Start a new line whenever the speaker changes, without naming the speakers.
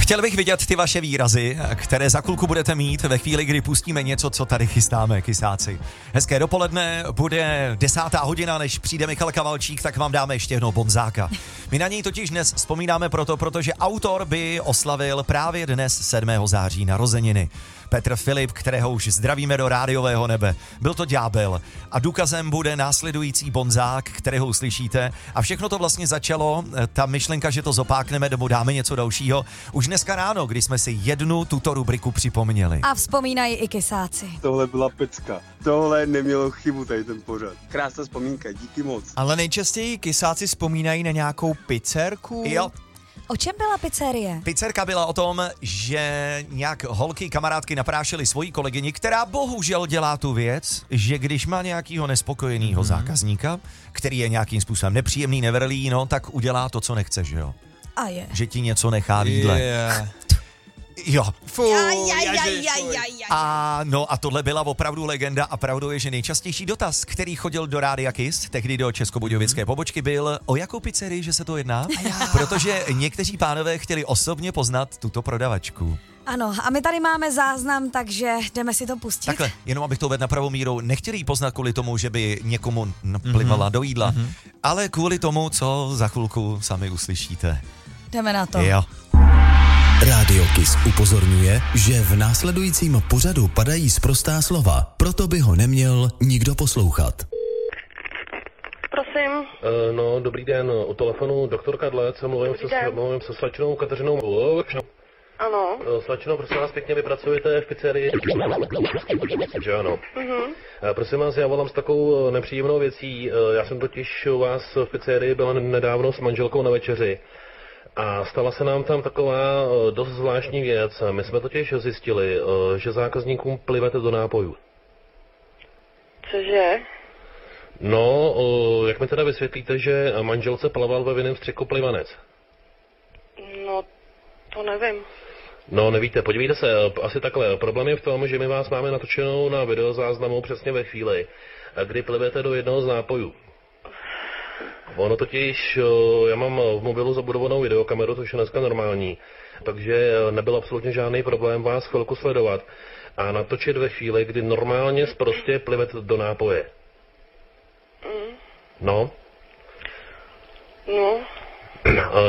Chtěl bych vidět ty vaše výrazy, které za chvilku budete mít ve chvíli, kdy pustíme něco, co tady chystáme, kysáci. Hezké dopoledne, bude 10. hodina, než přijde Michal Kavalčík, tak vám dáme ještě jednou bonzáka. My na něj totiž dnes vzpomínáme protože autor by oslavil právě dnes 7. září narozeniny. Petr Filip, kterého už zdravíme do rádiového nebe. Byl to ďábel a důkazem bude následující bonzák, kterého uslyšíte. A všechno to vlastně začalo, ta myšlenka, že to zopákneme nebo dáme něco dalšího, už dneska ráno, kdy jsme si jednu tuto rubriku připomněli.
A vzpomínají i kysáci.
Tohle byla pecka. Tohle nemělo chybu tady ten pořad. Krásná vzpomínka, díky moc.
Ale nejčastěji kysáci vzpomínají na nějakou pizzerku?
Jo.
O čem byla pizzerie?
Pizzerka byla o tom, že nějak holky, kamarádky naprášily svoji kolegyni, která bohužel dělá tu věc, že když má nějakýho nespokojeného zákazníka, který je nějakým způsobem nepříjemný, nevrlý, no, tak udělá to, co nechce, že jo?
A je.
Že ti něco nechá v jídle.
Yeah.
Jo.
Aj.
A tohle byla opravdu legenda a pravdou je, že nejčastější dotaz, který chodil do Rádia Kiss, tehdy do českobudějovické pobočky, byl, o jakou pizzerii, že se to jedná? Protože někteří pánové chtěli osobně poznat tuto prodavačku.
Ano, a my tady máme záznam, takže jdeme si to pustit.
Takhle, jenom abych to uvedl na pravou míru, nechtěli ji poznat kvůli tomu, že by někomu naplivala do jídla, ale kvůli tomu, co za chvilku sami uslyšíte.
Jdeme na to.
Jo.
Rádio Kiss upozorňuje, že v následujícím pořadu padají sprostá slova, proto by ho neměl nikdo poslouchat.
Prosím.
No, dobrý den, u telefonu doktor Kadlec, mluvím se slečnou Kateřinou.
Ano.
Slečno, prosím vás, pěkně, vy pracujete v pizzerii? Že ano. Prosím vás, já volám s takovou nepříjemnou věcí. Já jsem totiž u vás v pizzerii byl nedávno s manželkou na večeři. A stala se nám tam taková dost zvláštní věc. My jsme totiž zjistili, že zákazníkům plivete do nápojů.
Cože?
No, jak mi teda vysvětlíte, že manželce plaval ve vinném střeku plivanec?
No, to nevím.
No, nevíte, podívejte se, asi takhle. Problém je v tom, že my vás máme natočenou na videozáznamu přesně ve chvíli, kdy plivete do jednoho z nápojů. Ono totiž, já mám v mobilu zabudovanou videokameru, což je dneska normální, takže nebyl absolutně žádný problém vás chvilku sledovat a natočit ve chvíli, kdy normálně prostě plivete do nápoje. No?
No.